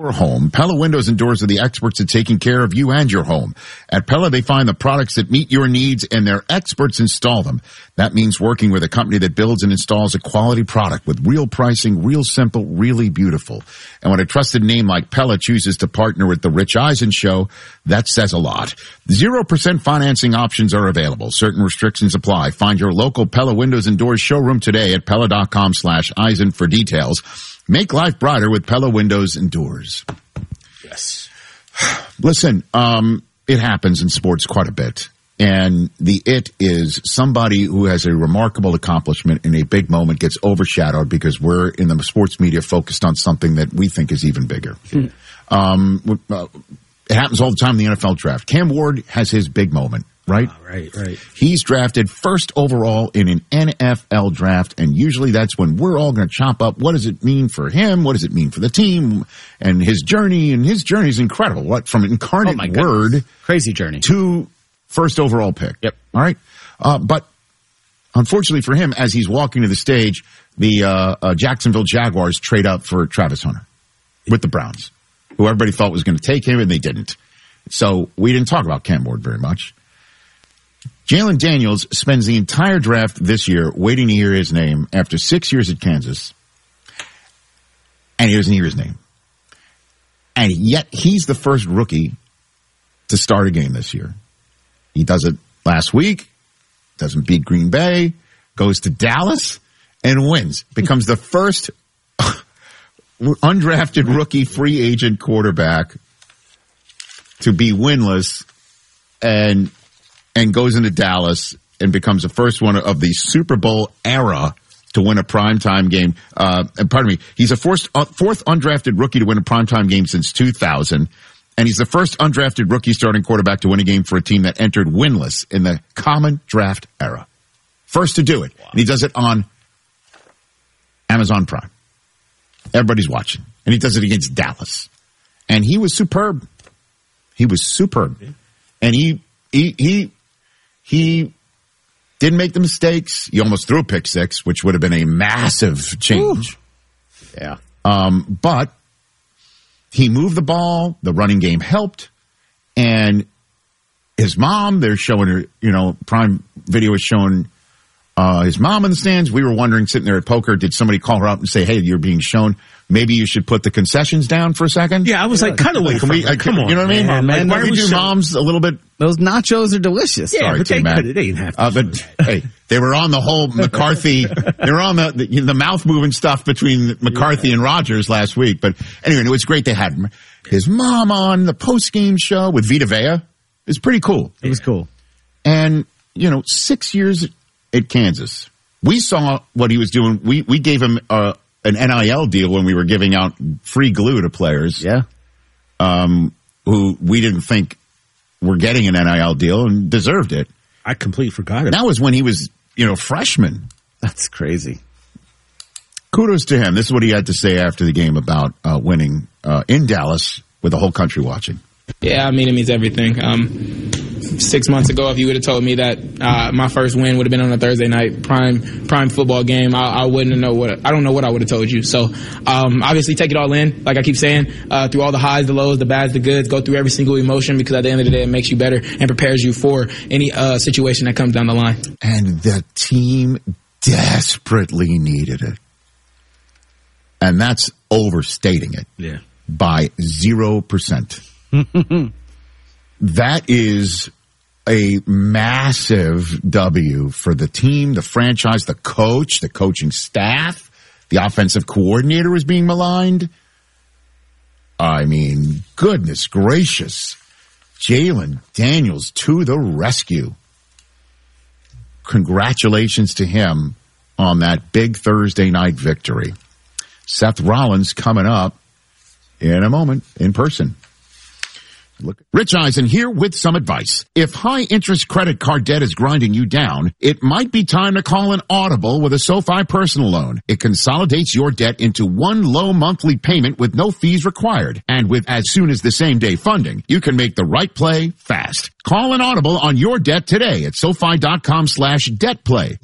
your home. Pella Windows and Doors are the experts at taking care of you and your home. At Pella, they find the products that meet your needs, and their experts install them. That means working with a company that builds and installs a quality product with real pricing, real simple, really beautiful. And when a trusted name like Pella chooses to partner with The Rich Eisen Show, that says a lot. 0% financing options are available. Certain restrictions apply. Find your local Pella Windows and Doors showroom today at Pella.com/Eisen for details. Make life brighter with Pella Windows and Doors. Yes. Listen, it happens in sports quite a bit. And the it is somebody who has a remarkable accomplishment in a big moment gets overshadowed because we're in the sports media focused on something that we think is even bigger. It happens all the time in the NFL draft. Cam Ward has his big moment, right? Right. He's drafted first overall in an NFL draft, and usually that's when we're all going to chop up what does it mean for him, what does it mean for the team, and his journey is incredible. What from incarnate word, crazy journey, to first overall pick. Yep. All right. But unfortunately for him, as he's walking to the stage, the Jacksonville Jaguars trade up for Travis Hunter with the Browns, who everybody thought was going to take him, and they didn't. So we didn't talk about Cam Ward very much. Jalen Daniels spends the entire draft this year waiting to hear his name after 6 years at Kansas, and he doesn't hear his name. And yet he's the first rookie to start a game this year. He does it last week, doesn't beat Green Bay, goes to Dallas, and wins. Becomes the first undrafted rookie free agent quarterback to be winless and goes into Dallas and becomes the first one of the Super Bowl era to win a primetime game. He's a fourth undrafted rookie to win a primetime game since 2000. And he's the first undrafted rookie starting quarterback to win a game for a team that entered winless in the common draft era. First to do it. Wow. And he does it on Amazon Prime. Everybody's watching. And he does it against Dallas. And he was superb. And he didn't make the mistakes. He almost threw a pick six, which would have been a massive change. Ooh. Yeah. But he moved the ball. The running game helped. And his mom, they're showing her, Prime Video is showing his mom in the stands. We were wondering, sitting there at poker, did somebody call her up and say, hey, you're being shown. Maybe you should put the concessions down for a second? Yeah, I was kind of waiting. Come on. You know what I mean? Why don't we do moms a little bit? Those nachos are delicious. Yeah, Sorry, but they didn't have to. But hey, they were on the whole McCarthy. They were on the mouth moving stuff between McCarthy and Rodgers last week. But anyway, it was great they had his mom on the post game show with Vita Vea. It's pretty cool. It was cool. And 6 years at Kansas, we saw what he was doing. We gave him an NIL deal when we were giving out free glue to players. Yeah. Who we didn't think were getting an NIL deal and deserved it. I completely forgot it. That was when he was, freshman. That's crazy. Kudos to him. This is what he had to say after the game about winning in Dallas with the whole country watching. Yeah, it means everything. 6 months ago, if you would have told me that my first win would have been on a Thursday night prime football game, I wouldn't know I don't know what I would have told you. So obviously take it all in, like I keep saying, through all the highs, the lows, the bads, the goods, go through every single emotion, because at the end of the day it makes you better and prepares you for any situation that comes down the line. And the team desperately needed it. And that's overstating it. Yeah. By 0%. That is a massive W for the team, the franchise, the coach, the coaching staff. The offensive coordinator is being maligned. Goodness gracious. Jalen Daniels to the rescue. Congratulations to him on that big Thursday night victory. Seth Rollins coming up in a moment in person. Rich Eisen here with some advice. If high-interest credit card debt is grinding you down, it might be time to call an Audible with a SoFi personal loan. It consolidates your debt into one low monthly payment with no fees required. And with as soon as the same-day funding, you can make the right play fast. Call an Audible on your debt today at SoFi.com/debtplay.